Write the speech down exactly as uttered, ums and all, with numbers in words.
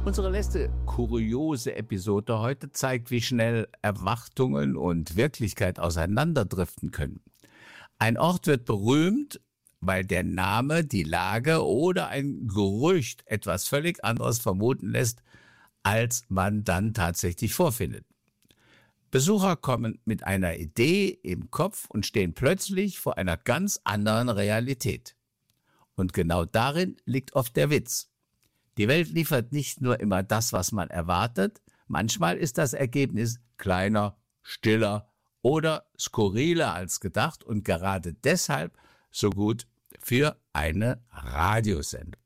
Unsere letzte kuriose Episode heute zeigt, wie schnell Erwartungen und Wirklichkeit auseinanderdriften können. Ein Ort wird berühmt, weil der Name, die Lage oder ein Gerücht etwas völlig anderes vermuten lässt, als man dann tatsächlich vorfindet. Besucher kommen mit einer Idee im Kopf und stehen plötzlich vor einer ganz anderen Realität. Und genau darin liegt oft der Witz. Die Welt liefert nicht nur immer das, was man erwartet, manchmal ist das Ergebnis kleiner, stiller oder skurriler als gedacht und gerade deshalb so gut für eine Radiosendung.